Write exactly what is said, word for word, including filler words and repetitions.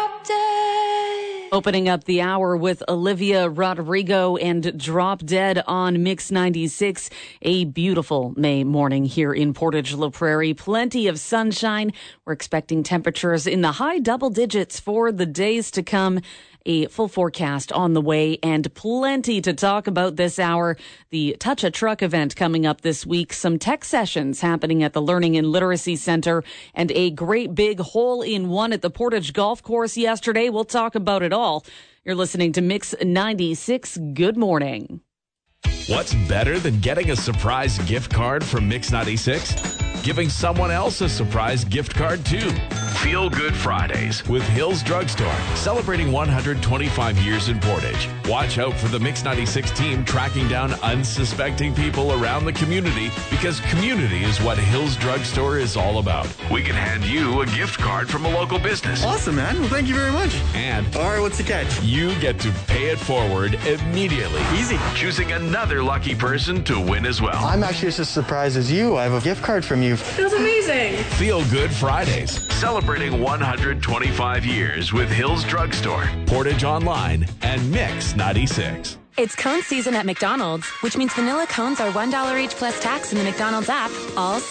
Drop Dead. Opening up the hour with Olivia Rodrigo and Drop Dead on Mix ninety-six. A beautiful May morning here in Portage La Prairie. Plenty of sunshine. We're expecting temperatures in the high double digits for the days to come. A full forecast on the way and plenty to talk about this hour. The Touch a Truck event coming up this week, some tech sessions happening at the Learning and Literacy Center, and a great big hole-in-one at the Portage Golf Course yesterday. We'll talk about it all. You're listening to Mix ninety-six. Good morning. What's better than getting a surprise gift card from Mix ninety-six? Giving someone else a surprise gift card, too. Feel Good Fridays with Hills Drugstore, celebrating one hundred twenty-five years in Portage. Watch out for the Mix ninety-six team tracking down unsuspecting people around the community, because community is what Hills Drugstore is all about. We can hand you a gift card from a local business. Awesome, man. Well, thank you very much. And all right, what's the catch? You get to pay it forward immediately. Easy. Choosing another lucky person to win as well. I'm actually just as surprised as you. I have a gift card from you. Feels amazing. Feel Good Fridays, celebrating one hundred twenty-five years with Hills Drugstore, Portage Online, and Mix ninety-six. It's cone season at McDonald's, which means vanilla cones are one dollar each plus tax in the McDonald's app all